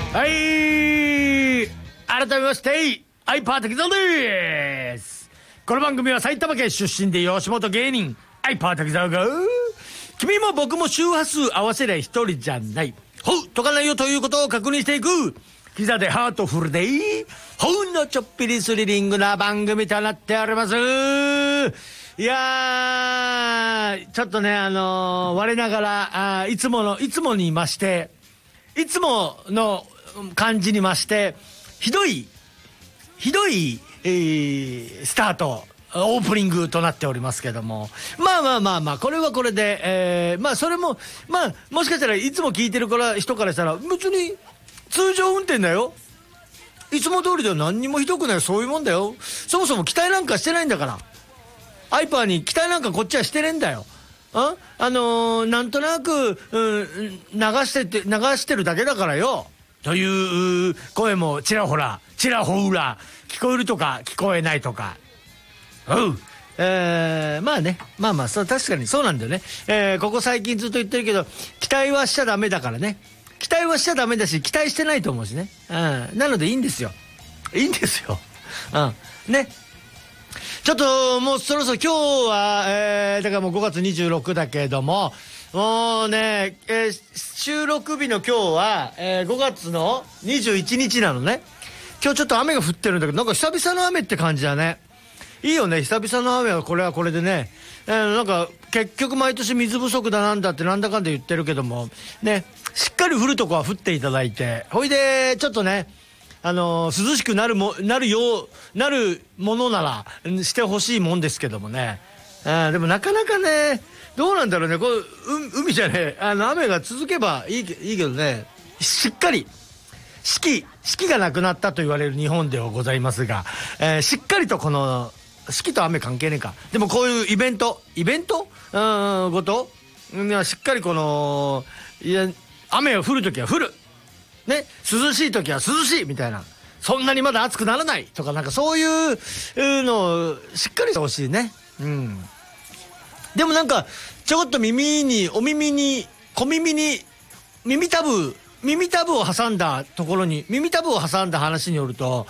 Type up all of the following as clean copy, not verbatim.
はい、改めましてアイパー滝沢です。この番組は埼玉県出身で吉本芸人アイパー滝沢が君も僕も周波数合わせりゃ一人じゃないほうとかないよということを確認していくキザでハートフルでほうのちょっぴりスリリングな番組となっております。いやー、ちょっとね我ながらいつもに増していつもの感じに増してひどい、スタートオープニングとなっておりますけども、まあこれはこれで、まあそれもまあもしかしたらいつも聞いてる人からしたら別に通常運転だよ、いつも通りでは何にもひどくない、そういうもんだよ、そもそも期待なんかしてないんだから、アイパーに期待なんかこっちはしてねえんだよ。なんとなく、流してるだけだからよという声もちらほら聞こえるとか聞こえないとか、まあね、そう確かにそうなんだよね。ここ最近ずっと言ってるけど期待はしちゃダメだからね。期待はしちゃダメだし期待してないと思うしね。なのでいいんですよ。ね。ちょっともうそろそろ今日は、だからもう5月26だけども、もうね、収録日の今日は、5月の21日なのね。今日ちょっと雨が降ってるんだけど、なんか久々の雨って感じだね。いいよね、久々の雨はこれはこれでね。なんか結局毎年水不足だなんだってなんだかんだ言ってるけどもね、しっかり降るとこは降っていただいて、ほいでちょっとね涼しくなるものならしてほしいもんですけどもね。でもなかなかね、どうなんだろうね、こう海じゃね雨が続けばいいけどね、しっかり四季がなくなったと言われる日本ではございますが、しっかりとこの四季と雨関係ねえか、でもこういうイベントごとしっかりこの雨が降るときは降るね、涼しい時は涼しいみたいな、そんなにまだ暑くならないとか、なんかそういうのをしっかりしてほしいね。でもなんかちょこっと小耳に耳タブを挟んだところに耳タブを挟んだ話によると、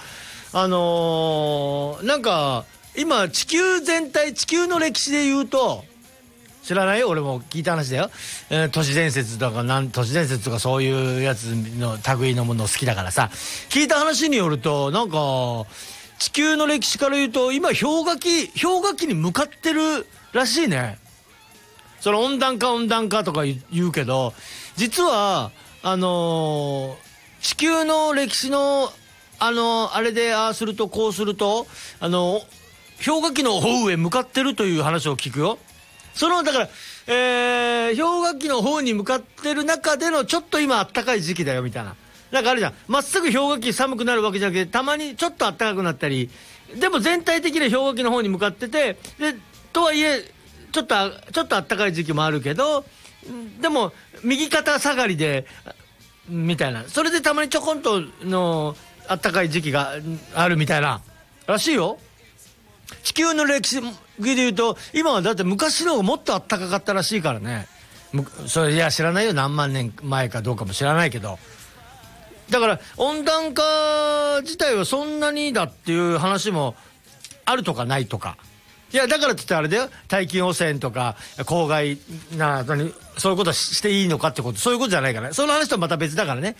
なんか今地球の歴史で言うと、知らないよ、俺も聞いた話だよ。都市伝説とかそういうやつの類のもの好きだからさ、聞いた話によると、なんか地球の歴史から言うと今氷河期に向かってるらしいね。その温暖化とか言うけど、実は地球の歴史のあれでああするとこうすると氷河期の方へ向かってるという話を聞くよ。だから、氷河期の方に向かってる中でのちょっと今暖かい時期だよみたいな。なんかあるじゃん。まっすぐ氷河期寒くなるわけじゃなくて、たまにちょっと暖かくなったり、でも全体的に氷河期の方に向かってて、で、とはいえ、ちょっと暖かい時期もあるけど、でも、右肩下がりで、みたいな。それでたまにちょこんとの暖かい時期があるみたいな。らしいよ。地球の歴史で言うと今はだって昔の方がもっと暖かかったらしいからね。それいや知らないよ、何万年前かどうかも知らないけど、だから温暖化自体はそんなにだっていう話もあるとかないとか、いやだからって言ってあれだよ、大気汚染とか公害そういうことしていいのかってこと、そういうことじゃないからね。その話とはまた別だからね。